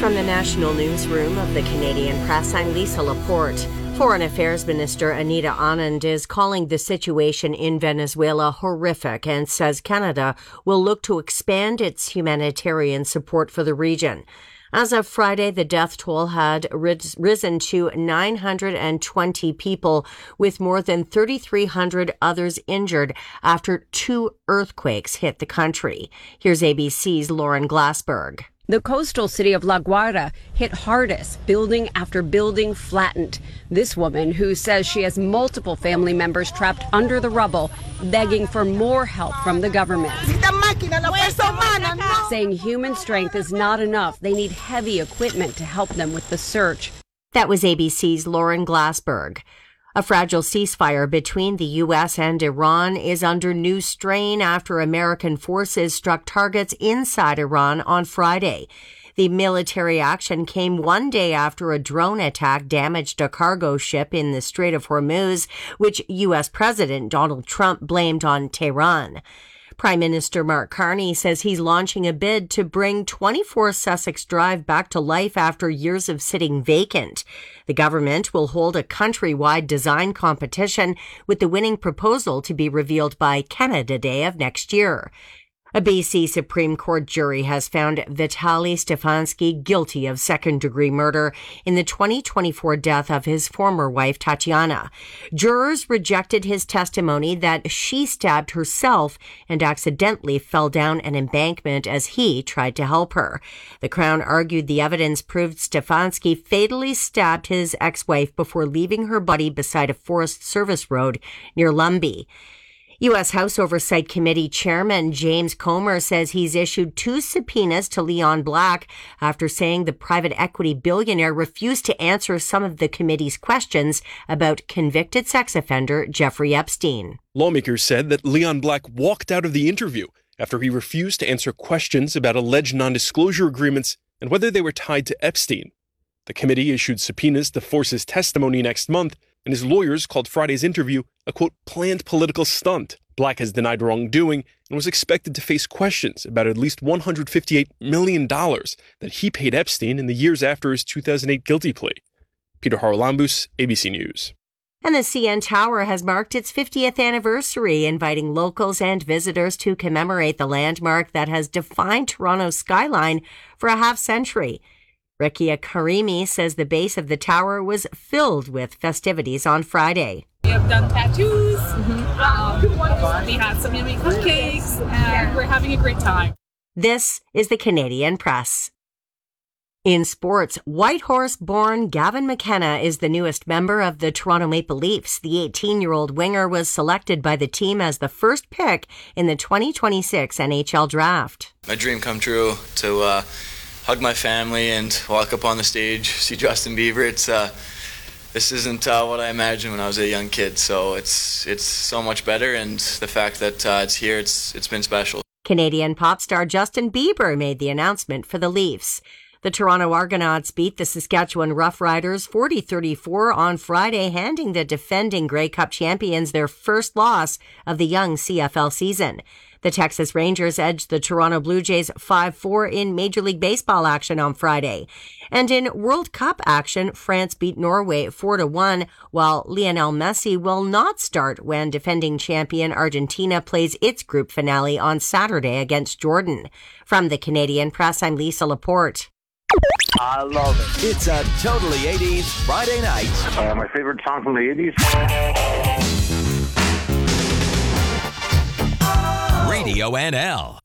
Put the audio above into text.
From the National Newsroom of the Canadian Press, I'm Lisa Laporte. Foreign Affairs Minister Anita Anand is calling the situation in Venezuela horrific and says Canada will look to expand its humanitarian support for the region. As of Friday, the death toll had risen to 920 people, with more than 3,300 others injured after 2 earthquakes hit the country. Here's ABC's Lauren Glassberg. The coastal city of La Guaira hit hardest, building after building flattened. This woman, who says she has multiple family members trapped under the rubble, begging for more help from the government. Saying human strength is not enough. They need heavy equipment to help them with the search. That was ABC's Lauren Glassberg. A fragile ceasefire between the U.S. and Iran is under new strain after American forces struck targets inside Iran on Friday. The military action came one day after a drone attack damaged a cargo ship in the Strait of Hormuz, which U.S. President Donald Trump blamed on Tehran. Prime Minister Mark Carney says he's launching a bid to bring 24 Sussex Drive back to life after years of sitting vacant. The government will hold a countrywide design competition, with the winning proposal to be revealed by Canada Day of next year. A BC Supreme Court jury has found Vitaly Stefanski guilty of second-degree murder in the 2024 death of his former wife, Tatiana. Jurors rejected his testimony that she stabbed herself and accidentally fell down an embankment as he tried to help her. The Crown argued the evidence proved Stefanski fatally stabbed his ex-wife before leaving her body beside a Forest Service road near Lumby. U.S. House Oversight Committee Chairman James Comer says he's issued 2 subpoenas to Leon Black after saying the private equity billionaire refused to answer some of the committee's questions about convicted sex offender Jeffrey Epstein. Lawmakers said that Leon Black walked out of the interview after he refused to answer questions about alleged non-disclosure agreements and whether they were tied to Epstein. The committee issued subpoenas to force his testimony next month, and his lawyers called Friday's interview a, quote, planned political stunt. Black has denied wrongdoing and was expected to face questions about at least $158 million that he paid Epstein in the years after his 2008 guilty plea. Peter Haralambous, ABC News. And the CN Tower has marked its 50th anniversary, inviting locals and visitors to commemorate the landmark that has defined Toronto's skyline for a half-century. Rekia Karimi says the base of the tower was filled with festivities on Friday. We have done tattoos, we had some yummy cupcakes, and we're having a great time. This is the Canadian Press. In sports, Whitehorse-born Gavin McKenna is the newest member of the Toronto Maple Leafs. The 18-year-old winger was selected by the team as the first pick in the 2026 NHL draft. My dream come true to hug my family and walk up on the stage, see Justin Bieber. This isn't what I imagined when I was a young kid, so it's so much better, and the fact that it's here, it's been special. Canadian pop star Justin Bieber made the announcement for the Leafs. The Toronto Argonauts beat the Saskatchewan Roughriders 40-34 on Friday, handing the defending Grey Cup champions their first loss of the young CFL season. The Texas Rangers edged the Toronto Blue Jays 5-4 in Major League Baseball action on Friday. And in World Cup action, France beat Norway 4-1, while Lionel Messi will not start when defending champion Argentina plays its group finale on Saturday against Jordan. From the Canadian Press, I'm Lisa Laporte. I love it. It's a totally 80s Friday night. My favorite song from the 80s. Radio NL.